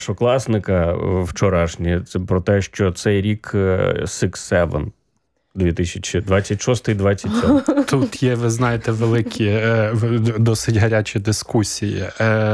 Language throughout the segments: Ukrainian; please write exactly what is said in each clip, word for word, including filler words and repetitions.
першокласника вчорашнє, це про те, що цей рік сікс-севен. дві тисячі двадцять шостий - двадцять сьомий. Тут є, ви знаєте, великі, досить гарячі дискусії.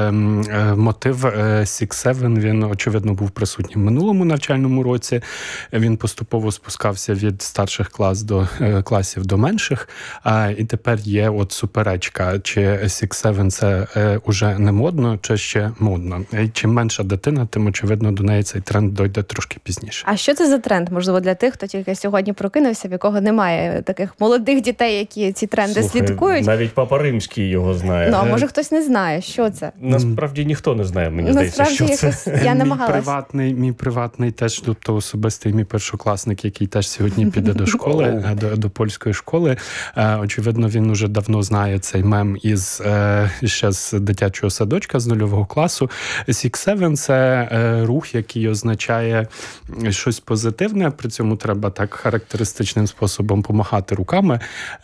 Мотив сікс-севен, він, очевидно, був присутній в минулому навчальному році. Він поступово спускався від старших клас до класів до менших. І тепер є от суперечка, чи сікс-севен це уже не модно, чи ще модно. І чим менша дитина, тим, очевидно, до неї цей тренд дойде трошки пізніше. А що це за тренд, можливо, для тих, хто тільки сьогодні прокинувся, в якого немає таких молодих дітей, які ці тренди Слухай, слідкують? Навіть Папа Римський його знає. Ну, а може хтось не знає, що це? Насправді ніхто не знає, мені здається, що якось це. Я мій намагалась. Приватний, мій приватний теж, тобто особистий мій першокласник, який теж сьогодні піде до школи, до, до польської школи. Очевидно, він уже давно знає цей мем із ще з дитячого садочка, з нульового класу. сікс-севен – це рух, який означає щось позитивне, при цьому треба так характеристичним способом помахати руками.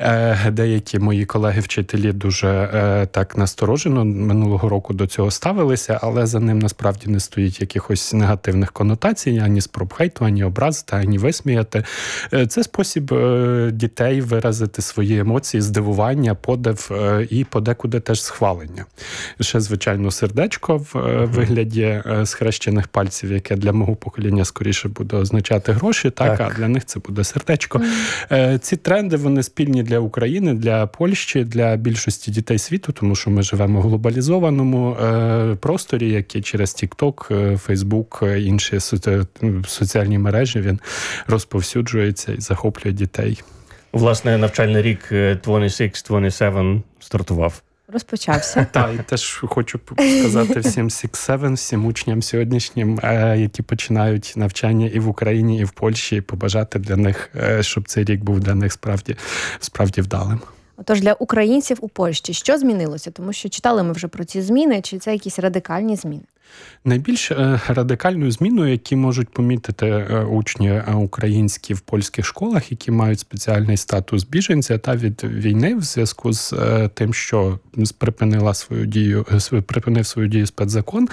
Деякі мої колеги-вчителі дуже так насторожено минулого року до цього ставилися, але за ним насправді не стоїть якихось негативних конотацій, ані спроб хейту, ані образити, ані висміяти. Це спосіб дітей виразити свої емоції, здивування, подив і подекуди теж схвалення. Ще, звичайно, сердечко в вигляді схрещених пальців, яке для мого покоління скоріше буде означати гроші, так, так. А для них це буде сердечко. Mm. Ці тренди, вони спільні для України, для Польщі, для більшості дітей світу, тому що ми живемо в глобалізованому просторі, який через TikTok, Facebook, інші соціальні мережі, він розповсюджується і захоплює дітей. Власне, навчальний рік двадцять шість - двадцять сім стартував. Розпочався. Так, і теж хочу сказати всім сікс-севен, всім учням сьогоднішнім, які починають навчання і в Україні, і в Польщі, і побажати для них, щоб цей рік був для них справді, справді вдалим. Отож, для українців у Польщі що змінилося? Тому що читали ми вже про ці зміни, чи це якісь радикальні зміни? Найбільш радикальною зміною, які можуть помітити учні українські в польських школах, які мають спеціальний статус біженця та від війни в зв'язку з тим, що припинила свою дію, припинив свою дію спецзакон,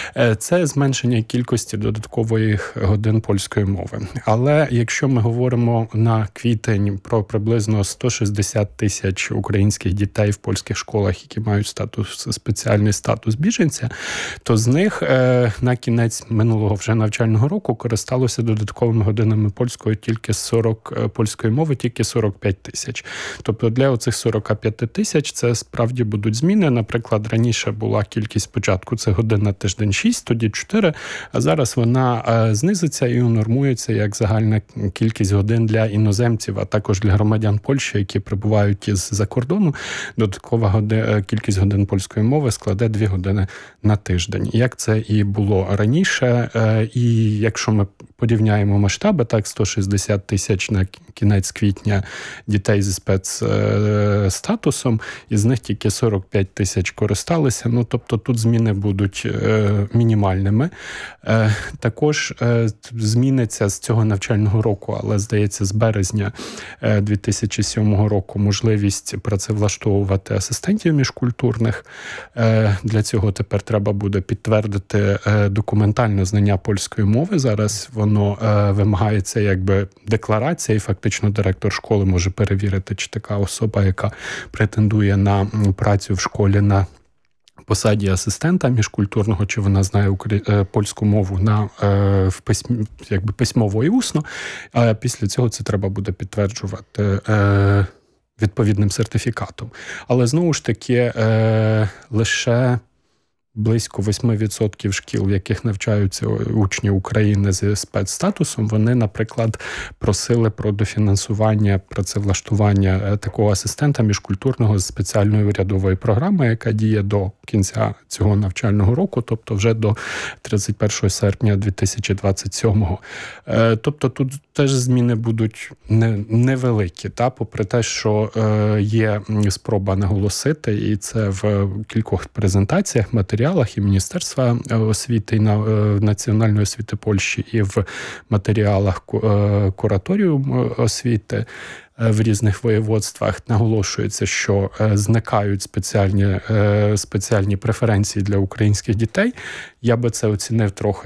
це зменшення кількості додаткових годин польської мови. Але якщо ми говоримо на квітень про приблизно сто шістдесят тисяч українських дітей в польських школах, які мають статус, спеціальний статус біженця, то з них на кінець минулого вже навчального року користалося додатковими годинами польської тільки сорок польської мови, тільки сорок п'ять тисяч. Тобто для оцих сорок п'ять тисяч це справді будуть зміни. Наприклад, раніше була кількість спочатку це годин на тиждень шість, тоді чотири, а зараз вона знизиться і унормується як загальна кількість годин для іноземців, а також для громадян Польщі, які прибувають із-за кордону. Додаткова годин, кількість годин польської мови складе дві години на тиждень. Як це і було раніше. І якщо ми порівняємо масштаби, так, сто шістдесят тисяч на кінець квітня дітей зі спецстатусом, із них тільки сорок п'ять тисяч користалися. Ну, тобто тут зміни будуть мінімальними. Також зміниться з цього навчального року, але, здається, з березня дві тисячі сьомого року можливість працевлаштовувати асистентів міжкультурних. Для цього тепер треба буде підтвердити документальне знання польської мови. Зараз воно вимагається якби декларація, і фактично директор школи може перевірити, чи така особа, яка претендує на працю в школі на посаді асистента міжкультурного, чи вона знає укра... польську мову на в письм... якби письмово і усно. А після цього це треба буде підтверджувати відповідним сертифікатом. Але знову ж таки лише близько вісім відсотків шкіл, в яких навчаються учні України зі спецстатусом, вони, наприклад, просили про дофінансування, працевлаштування такого асистента міжкультурного з спеціальної урядової програми, яка діє до кінця цього навчального року, тобто вже до тридцять першого серпня дві тисячі двадцять сьомого. Тобто тут теж зміни будуть не, невеликі, та, попри те, що є спроба наголосити, і це в кількох презентаціях, матеріалах, матеріалах і Міністерства освіти, і Національної освіти Польщі, і в матеріалах кураторіум освіти в різних воєводствах наголошується, що зникають спеціальні, спеціальні преференції для українських дітей. Я би це оцінив трохи